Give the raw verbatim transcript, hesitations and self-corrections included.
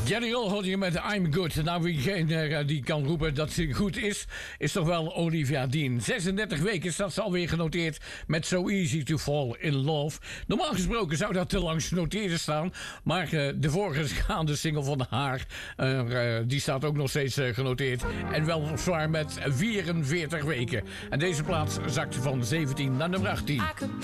Jerry Ol hoorde je met I'm Good. Nou, wie geen, uh, die kan roepen dat ze goed is, is toch wel Olivia Dean. zesendertig weken staat ze alweer genoteerd met So Easy to Fall in Love. Normaal gesproken zou dat te lang genoteerd staan, maar uh, de voorgaande single van haar, uh, uh, die staat ook nog steeds uh, genoteerd. En wel zwaar met vierenveertig weken. En deze plaats zakt van zeventien naar nummer achttien.